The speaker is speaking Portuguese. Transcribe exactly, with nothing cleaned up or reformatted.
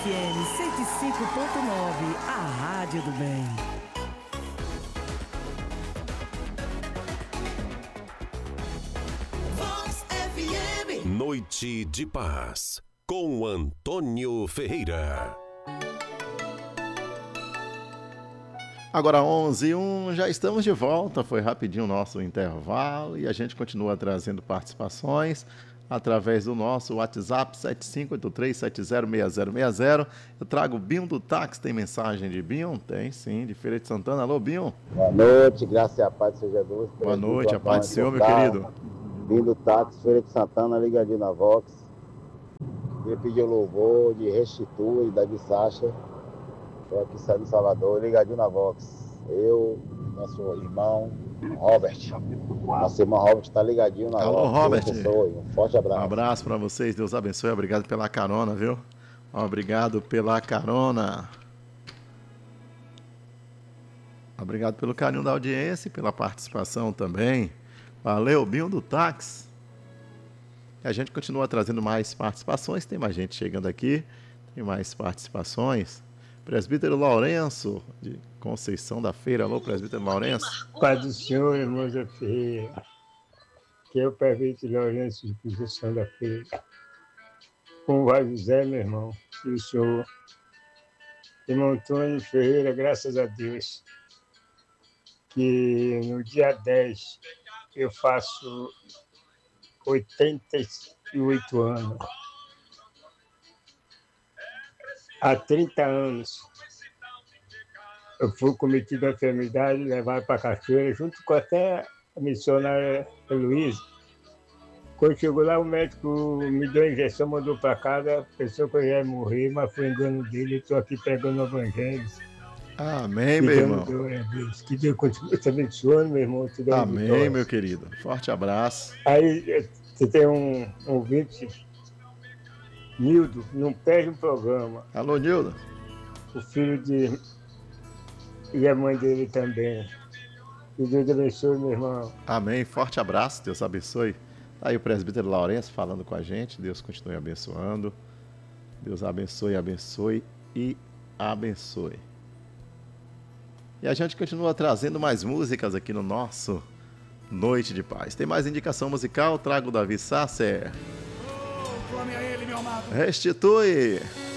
M cento e cinco ponto nove, a Rádio do Bem. Vox F M. Noite de Paz, com Antônio Ferreira. Agora onze e um, já estamos de volta, foi rapidinho o nosso intervalo e a gente continua trazendo participações através do nosso WhatsApp sete cinco oito três sete zero seis zero seis zero. Eu trago o Binho do Táxi, tem mensagem de Binho? Tem sim, de Feira de Santana. Alô, Binho. Boa noite, graça e a paz seja Jesus. Boa noite, a paz do Senhor, meu querido. Binho do Táxi, Feira de Santana, ligadinho na Vox. Queria pedir o louvor de Restitui, da Sacha. Estou aqui saindo de Salvador, ligadinho na Vox. Eu, nosso irmão Robert. Nosso irmão Robert está ligadinho na Alô, Vox. Robert. Um forte abraço. Um abraço para vocês, Deus abençoe. Obrigado pela carona, viu? Obrigado pela carona. Obrigado pelo carinho da audiência e pela participação também. Valeu, Binho do Táxi. A gente continua trazendo mais participações. Tem mais gente chegando aqui. Tem mais participações. Presbítero Lourenço, de Conceição da Feira. Alô, Presbítero Lourenço. Paz do Senhor, irmãos da Ferreira. Que é o presbítero Lourenço de Conceição da Feira. Como vai José, meu irmão? E o senhor? Irmão Antônio Ferreira, graças a Deus. Que no dia dez eu faço oitenta e oito anos. Há trinta anos, eu fui cometido a enfermidade, levado para a cachoeira, junto com até a missionária Luísa. Quando chegou lá, o médico me deu a injeção, mandou para casa, pensou que eu ia morrer, mas foi engano dele, estou aqui pregando o evangelho. Amém, meu irmão. Deus, que Deus continue te abençoando, meu irmão. Te Amém, vitória. meu querido. Forte abraço. Aí, você tem um, um ouvinte... Nildo, não perde um programa. Alô, Nildo. O filho de... E a mãe dele também. Que Deus abençoe, meu irmão. Amém. Forte abraço. Deus abençoe. Tá aí o presbítero Lourenço falando com a gente. Deus continue abençoando. Deus abençoe, abençoe e abençoe. E a gente continua trazendo mais músicas aqui no nosso Noite de Paz. Tem mais indicação musical? Trago o Davi Sasser. Clame a ele, meu amado. Restitui.